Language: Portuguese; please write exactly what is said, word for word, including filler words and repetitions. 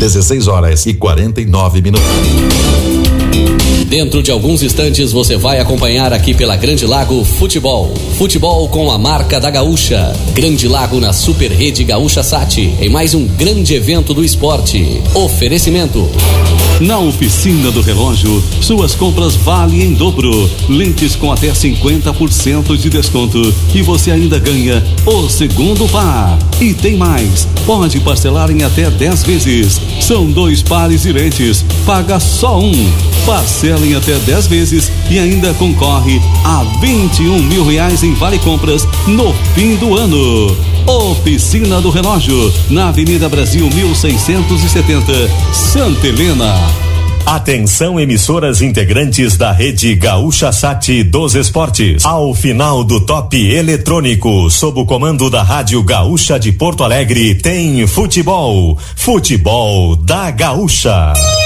dezesseis horas e quarenta e nove minutos. Dentro de alguns instantes você vai acompanhar aqui pela Grande Lago Futebol. Futebol com a marca da Gaúcha. Grande Lago na Super Rede Gaúcha Sat, em mais um grande evento do esporte. Oferecimento. Na Oficina do Relógio, suas compras valem em dobro. Lentes com até cinquenta por cento de desconto e você ainda ganha o segundo par. E tem mais, pode parcelar em até dez vezes. São dois pares de lentes, paga só um. Parcela em até dez vezes e ainda concorre a vinte e um mil reais em vale compras no fim do ano. Oficina do Relógio, na Avenida Brasil mil seiscentos e setenta, Santa Helena. Atenção, emissoras integrantes da rede Gaúcha Sat dos Esportes. Ao final do Top Eletrônico, sob o comando da Rádio Gaúcha de Porto Alegre, tem futebol. Futebol da Gaúcha.